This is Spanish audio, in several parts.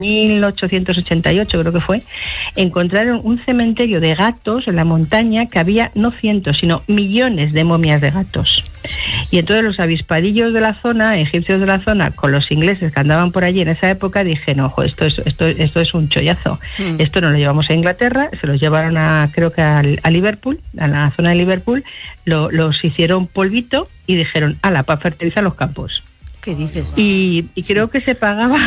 1888 creo que fue, encontraron un cementerio de gatos en la montaña que había no cientos, sino millones de momias de gatos. Y entonces los avispadillos de la zona, egipcios de la zona, con los ingleses que andaban por allí en esa época, dijeron, ojo, esto es un chollazo. Esto nos lo llevamos a Inglaterra, se los llevaron creo que a Liverpool, a la zona de Liverpool, los hicieron polvito y dijeron, ala, para fertilizar los campos. ¿Qué dices? Y creo que se pagaba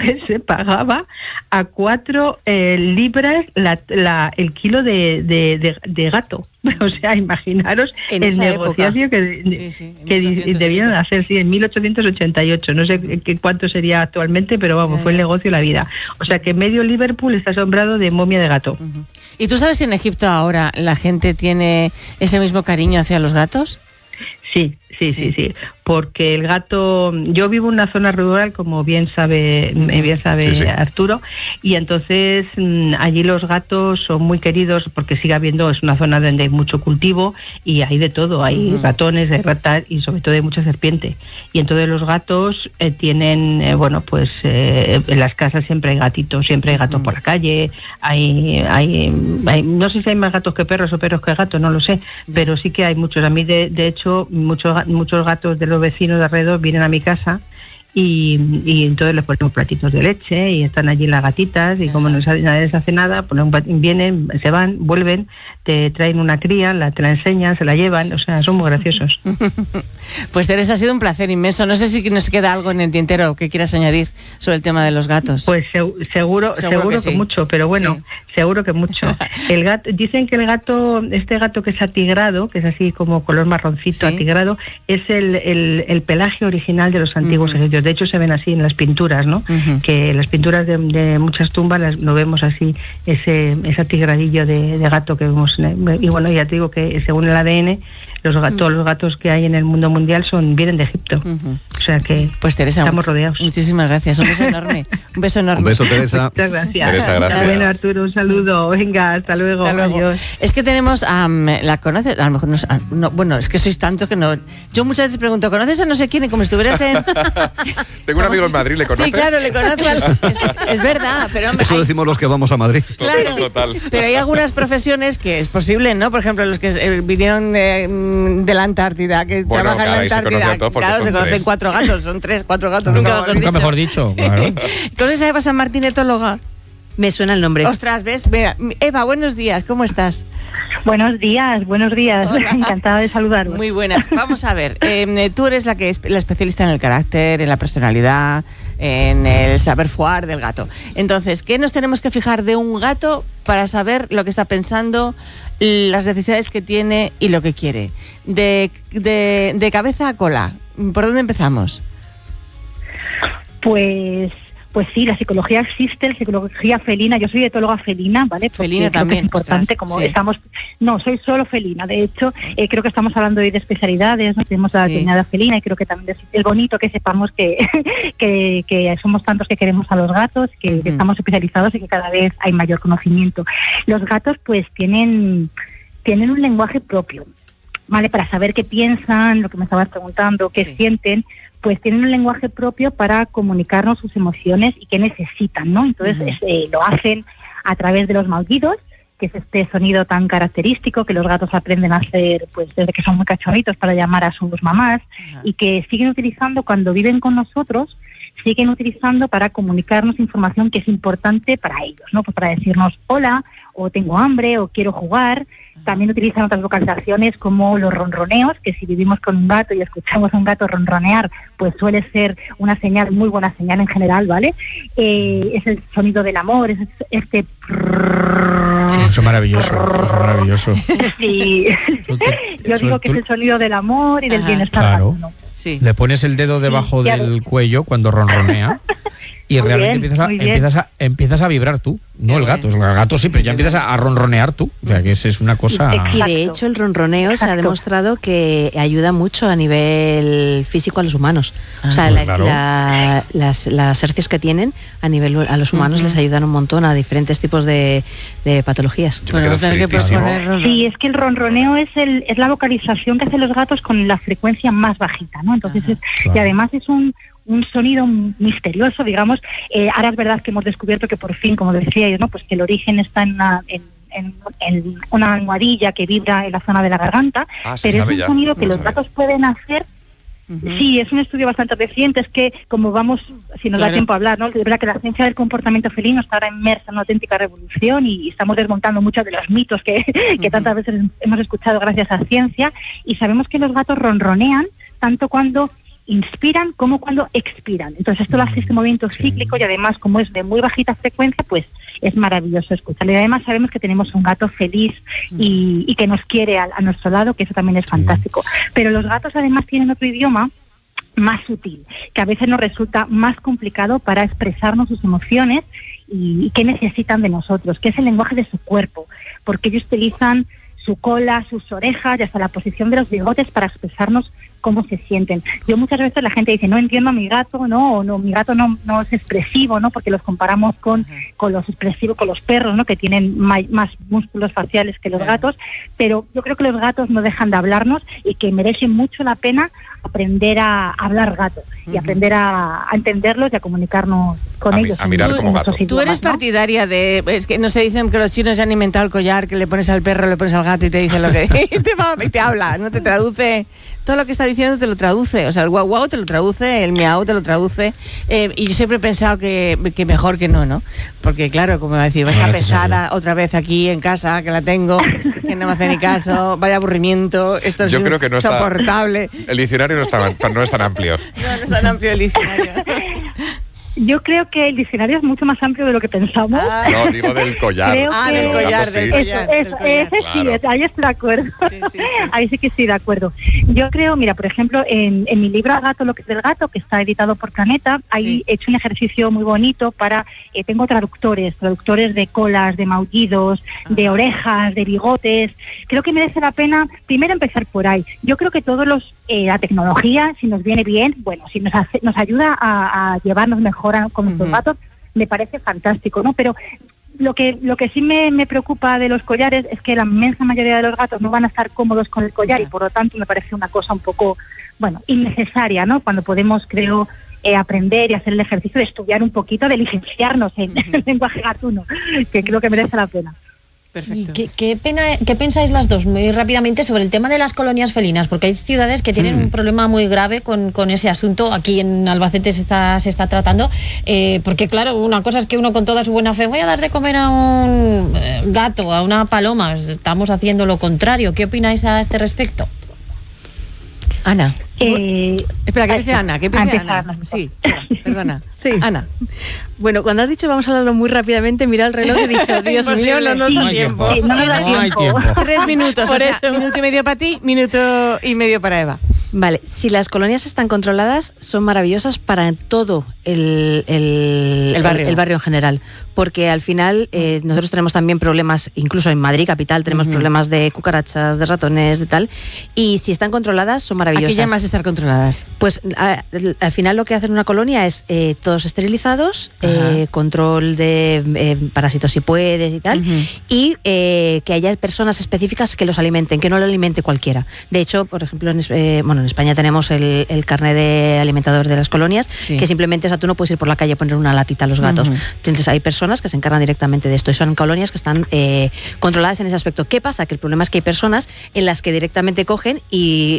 a 4 libras el kilo de gato. O sea, imaginaros en el negocio que debieron hacer, en 1888. No sé cuánto sería actualmente, pero vamos, fue el negocio de la vida. O sea, que medio Liverpool está asombrado de momia de gato. ¿Y tú sabes si en Egipto ahora la gente tiene ese mismo cariño hacia los gatos? Sí. Porque el gato, yo vivo en una zona rural, como bien sabe Arturo, y entonces allí los gatos son muy queridos porque sigue habiendo, es una zona donde hay mucho cultivo y hay de todo, hay ratones, hay ratas y sobre todo hay mucha serpiente. Y entonces los gatos tienen, en las casas siempre hay gatitos, siempre hay gatos por la calle, hay no sé si hay más gatos que perros o perros que gatos, no lo sé, pero sí que hay muchos. A mí de hecho muchos gatos de los vecinos de alrededor vienen a mi casa y entonces les ponemos platitos de leche y están allí las gatitas y como nadie les hace nada, pues vienen, se van, vuelven, te traen una cría, te la enseñan, se la llevan, o sea, son muy graciosos. Pues Teresa, ha sido un placer inmenso. No sé si nos queda algo en el tintero que quieras añadir sobre el tema de los gatos. Pues seguro que sí. Mucho, pero bueno, seguro que mucho. El gato, dicen que este gato que es atigrado, que es así como color marroncito, atigrado, es el pelaje original de los antiguos egipcios. De hecho, se ven así en las pinturas, ¿no? Que las pinturas de muchas tumbas lo vemos así, ese atigradillo de gato que vemos. Y bueno, ya te digo que según el ADN, todos los gatos que hay en el mundo mundial vienen de Egipto. O sea que pues Teresa, estamos rodeados. Muchísimas gracias. Un beso enorme. Un beso enorme. Un beso, Teresa. Muchas gracias. Teresa, gracias. Bueno, Arturo, un saludo. Venga, hasta luego. Adiós. Es que tenemos ¿la conoces? A lo mejor no, bueno, es que sois tanto que no. Yo muchas veces pregunto, ¿conoces a no sé quién? Y como estuvieras en... Tengo un amigo en Madrid, ¿le conoces? Sí, claro, le conozco. Es verdad, pero hombre, eso decimos los que vamos a Madrid. Claro, total. Pero hay algunas profesiones que es posible, ¿no? Por ejemplo, los que vinieron de la Antártida, que trabajan en la Antártida. Claro, se conocen 4 gatos, son 4 gatos. Nunca mejor dicho. Claro. ¿Conoces a Eva San Martín, etóloga? Me suena el nombre. Ostras, ¿ves? Mira, Eva, buenos días, ¿cómo estás? Buenos días. Hola. Encantada de saludaros. Muy buenas. Vamos a ver, tú eres la especialista en el carácter, en la personalidad, en el saber-faire del gato. Entonces, ¿qué nos tenemos que fijar de un gato para saber lo que está pensando, las necesidades que tiene y lo que quiere? De cabeza a cola, ¿por dónde empezamos? Pues sí, la psicología existe, la psicología felina. Yo soy etóloga felina, ¿vale? Porque felina también. Es importante, ostras, como estamos... No, soy solo felina. De hecho, creo que estamos hablando hoy de especialidades, ¿no? Tenemos la veterinaria felina y creo que también es bonito que sepamos que somos tantos que queremos a los gatos, que estamos especializados y que cada vez hay mayor conocimiento. Los gatos, pues, tienen un lenguaje propio, ¿vale? Para saber qué piensan, lo que me estabas preguntando, qué sienten, pues tienen un lenguaje propio para comunicarnos sus emociones y qué necesitan, ¿no? Entonces lo hacen a través de los maullidos, que es este sonido tan característico que los gatos aprenden a hacer pues desde que son muy cachorritos para llamar a sus mamás y que siguen utilizando cuando viven con nosotros, siguen utilizando para comunicarnos información que es importante para ellos, ¿no? Pues para decirnos hola, o tengo hambre, o quiero jugar. También utilizan otras vocalizaciones como los ronroneos, que si vivimos con un gato y escuchamos a un gato ronronear, pues suele ser una señal, muy buena señal en general, ¿vale? Es el sonido del amor, es este... Sí, eso es maravilloso. Sí, yo digo que es el sonido del amor y del bienestar. Claro. ¿No? Sí. Le pones el dedo debajo del cuello cuando ronronea y muy realmente bien, empiezas a vibrar tú, no el gato. El gato sí, pero ya empiezas a ronronear tú. O sea, que es una cosa... Y de hecho el ronroneo se ha demostrado que ayuda mucho a nivel físico a los humanos. O sea, las hercios que tienen a nivel a los humanos les ayudan un montón a diferentes tipos de patologías. Sí, es que el ronroneo es la vocalización que hacen los gatos con la frecuencia más bajita, ¿no? Entonces y además es un un sonido misterioso, digamos. Ahora es verdad que hemos descubierto que por fin, como decía, ¿no? Pues que el origen está en una almohadilla que vibra en la zona de la garganta, pero es un sonido que los gatos pueden hacer. Sí, es un estudio bastante reciente, es que como vamos, si nos da tiempo a hablar, ¿no? Es verdad que la ciencia del comportamiento felino está ahora inmersa en una auténtica revolución y estamos desmontando muchos de los mitos que tantas veces hemos escuchado gracias a ciencia, y sabemos que los gatos ronronean tanto cuando inspiran como cuando expiran. Entonces esto lo hace este movimiento cíclico y además como es de muy bajita frecuencia, pues es maravilloso escucharlo. Y además sabemos que tenemos un gato feliz y que nos quiere a nuestro lado, que eso también es fantástico. Pero los gatos además tienen otro idioma más sutil, que a veces nos resulta más complicado para expresarnos sus emociones y qué necesitan de nosotros, que es el lenguaje de su cuerpo, porque ellos utilizan su cola, sus orejas y hasta la posición de los bigotes para expresarnos cómo se sienten. Yo muchas veces la gente dice, no entiendo a mi gato, no, mi gato no es expresivo, ¿no? Porque los comparamos con los expresivos, con los perros, ¿no? Que tienen más músculos faciales que los gatos, pero yo creo que los gatos no dejan de hablarnos y que merecen mucho la pena aprender a hablar gato y aprender a entenderlos y a comunicarnos con ellos. A mirar como gato. Tú eres partidaria de... Es que no se dicen que los chinos ya han inventado el collar, que le pones al perro, le pones al gato y te dice lo que... y te habla, no te traduce... Todo lo que está diciendo te lo traduce. O sea, el guau guau te lo traduce, el miau te lo traduce. Y yo siempre he pensado que mejor que no, ¿no? Porque claro, como va a decir, está pesada otra vez aquí en casa, que la tengo, que no me hace ni caso, vaya aburrimiento, esto es insoportable. El diccionario no es tan amplio. No es tan amplio el diccionario. Yo creo que el diccionario es mucho más amplio de lo que pensamos. No, digo del collar. Del collar. Sí, ahí estoy de acuerdo. Sí. Ahí sí que estoy de acuerdo. Yo creo, mira, por ejemplo, en mi libro Gato, lo que es del gato, que está editado por Planeta, ahí he hecho un ejercicio muy bonito para... tengo traductores de colas, de maullidos, de orejas, de bigotes. Creo que merece la pena primero empezar por ahí. Yo creo que todos la tecnología, si nos viene bien, bueno, si nos ayuda a llevarnos mejor con nuestros gatos, me parece fantástico, ¿no? Pero lo que sí me preocupa de los collares es que la inmensa mayoría de los gatos no van a estar cómodos con el collar y por lo tanto me parece una cosa un poco, innecesaria, ¿no? Cuando podemos, creo, aprender y hacer el ejercicio de estudiar un poquito, de licenciarnos en el lenguaje gatuno, que creo que merece la pena. Perfecto. ¿Y qué pensáis las dos muy rápidamente sobre el tema de las colonias felinas? Porque hay ciudades que tienen un problema muy grave con ese asunto. Aquí en Albacete se está tratando. Porque claro, una cosa es que uno con toda su buena fe, voy a dar de comer a un gato, a una paloma. Estamos haciendo lo contrario. ¿Qué opináis a este respecto? Ana. Espera, ¿qué dice Ana? Ana? Sí, perdona. Sí. Ana. Bueno, cuando has dicho vamos a hablarlo muy rápidamente, mira el reloj y he dicho, Dios mío, no nos da tiempo. No hay tiempo. 3 minutos, por eso. Minuto y medio para ti, minuto y medio para Eva. Vale, si las colonias están controladas, son maravillosas para todo el barrio en general, porque al final nosotros tenemos también problemas, incluso en Madrid capital tenemos problemas de cucarachas, de ratones, de tal, y si están controladas son maravillosas. ¿A qué llamas estar controladas? Pues al final lo que hace una colonia es todos esterilizados, control de parásitos si puedes y tal, y que haya personas específicas que los alimenten, que no lo alimente cualquiera. De hecho, por ejemplo, en España tenemos el carnet de alimentador de las colonias, que simplemente, o sea, tú no puedes ir por la calle a poner una latita a los gatos. Entonces hay personas que se encargan directamente de esto y son colonias que están controladas en ese aspecto. ¿Qué pasa? Que el problema es que hay personas en las que directamente cogen y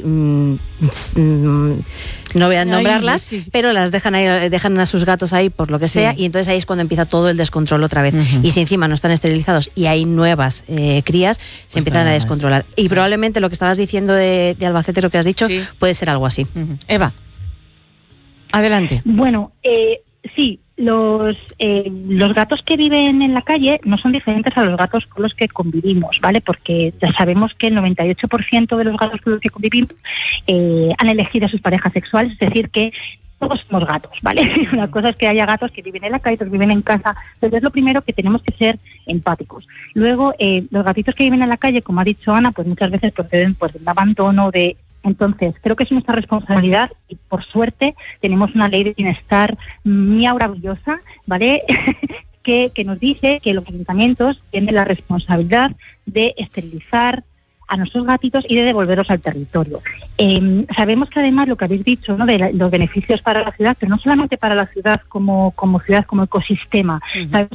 no voy a nombrarlas, pero las dejan a sus gatos ahí por lo que sea, y entonces ahí es cuando empieza todo el descontrol otra vez. Y si encima no están esterilizados y hay nuevas crías, se empiezan a descontrolar. Y probablemente lo que estabas diciendo de Albacete, lo que has dicho, puede ser algo así. Eva, adelante. Bueno, sí, los gatos que viven en la calle no son diferentes a los gatos con los que convivimos, ¿vale? Porque ya sabemos que el 98% de los gatos con los que convivimos han elegido a sus parejas sexuales, es decir, que todos somos gatos, ¿vale? Una cosa es que haya gatos que viven en la calle, otros viven en casa. Entonces, lo primero que tenemos que ser empáticos. Luego, los gatitos que viven en la calle, como ha dicho Ana, pues muchas veces proceden de un abandono, Entonces, creo que es nuestra responsabilidad y, por suerte, tenemos una ley de bienestar maravillosa, ¿vale? que nos dice que los ayuntamientos tienen la responsabilidad de esterilizar a nuestros gatitos y de devolverlos al territorio. Sabemos que además lo que habéis dicho, ¿no?, de los beneficios para la ciudad, pero no solamente para la ciudad como ciudad, como ecosistema. Sabemos